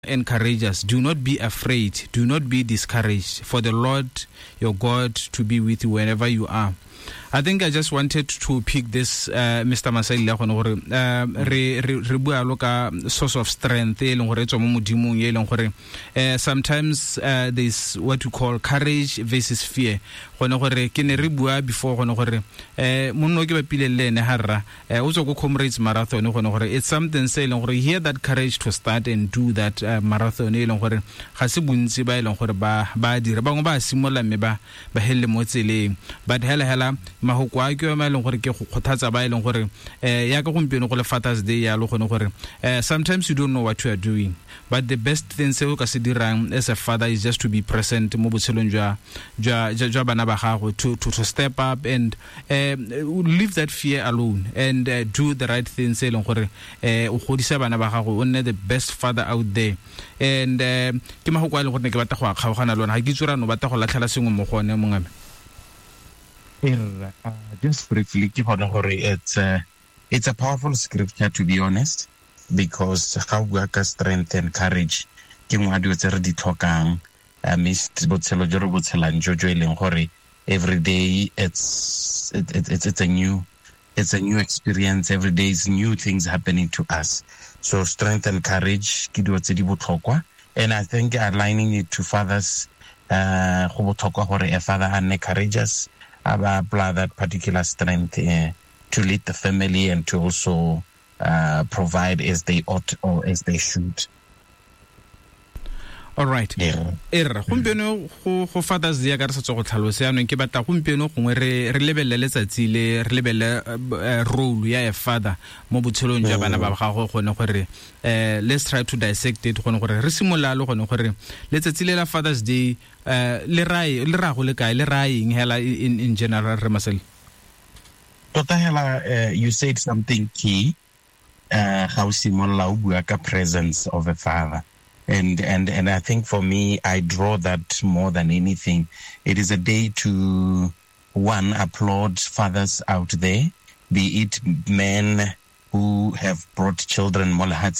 encourage us. Do not be afraid. Do not be discouraged. For the Lord your God to be with you wherever you are. I think I just wanted to pick this, Mr. Masai, re bua loka source of strength. Sometimes there's what we call courage versus fear. Before comrades marathon, it's something saying hear that courage to start and do that marathon. But hela mahoko a ke ma leng gore ke go khothatsa ba ileng gore ya ka gompieno go le Father's Day ya lo gone gore sometimes you don't know what you are doing, but the best thing se o ka se dirang as a father is just to be present mo botshelong jwa bana ba gago, to step up and leave that fear alone and do the right things se leng gore o godisa bana ba gago o nne the best father out there. And ke mahoko a le gore ke batla go akgaogana lona ha ke tsura no batla go latlhela sengwe mo gone mongame. Just briefly, it's a powerful scripture, to be honest, because how we can strength and courage. Every day it's a new experience. Every day is new things happening to us. So strength and courage, and I think aligning it to fathers, a father and courageous. Apply that particular strength to lead the family and to also provide as they ought or as they should. All right. Gompieno go Father's Day ka re se go tlhalose yanong ke batla gompieno gongwe re lebelle letsatsi le re lebelle role ya a father mo botshelong jwa bana ba gago gone gore let's try to dissect it gone gore re simolale gone gore letsatsi le la Father's Day le ra go le kae le ra eng hela in general re Masel. Tota hela you said something key how simolla o bua ka presence of a father. And I think for me, I draw that more than anything. It is a day to, one, applaud fathers out there, be it men who have brought children,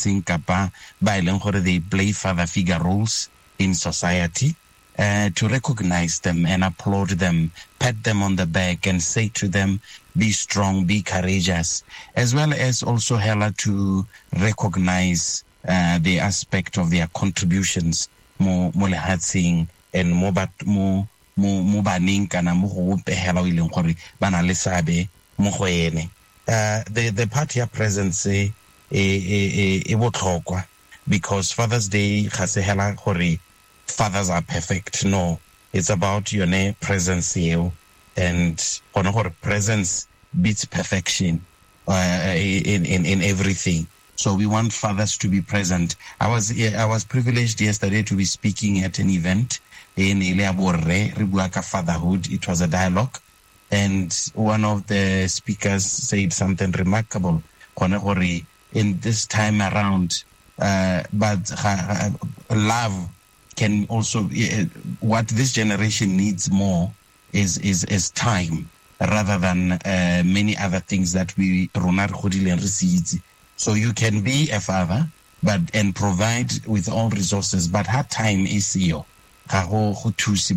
they play father figure roles in society, to recognize them and applaud them, pat them on the back and say to them, be strong, be courageous, as well as also Hela to recognize the aspect of their contributions mo lehatsing and mo baning kana mo go pehela ileng gore bana le sabe mo go ene. The part here presence e botlhokwa because Father's Day ga se hela gore fathers are perfect. No, it's about your presence here, and gore presence beats perfection in everything. So we want fathers to be present. I was privileged yesterday to be speaking at an event in Ribuaka Fatherhood. It was a dialogue, and one of the speakers said something remarkable. In this time around, but love can also what this generation needs more is time rather than many other things that we receive. So you can be a father, and provide with all resources, but her time is here. It's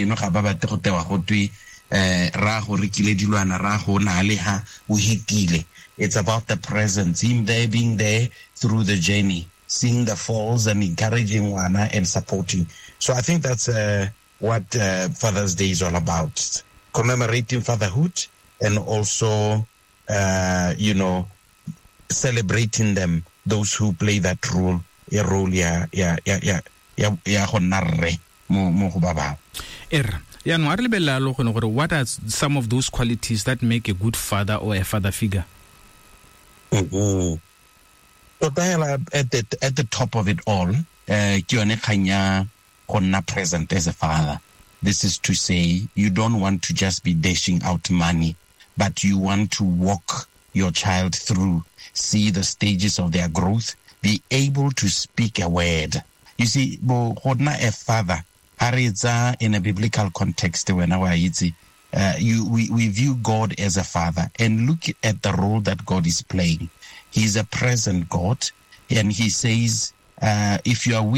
about the presence, him there being there through the journey, seeing the falls and encouraging one and supporting. So I think that's what Father's Day is all about, commemorating fatherhood and also, celebrating them, those who play that role, what are some of those qualities that make a good father or a father figure? At the top of it all, present as a father. This is to say, you don't want to just be dashing out money, but you want to walk your child through, see the stages of their growth, be able to speak a word. You see, a father, in a biblical context, we view God as a father and look at the role that God is playing. He is a present God, and he says, if you are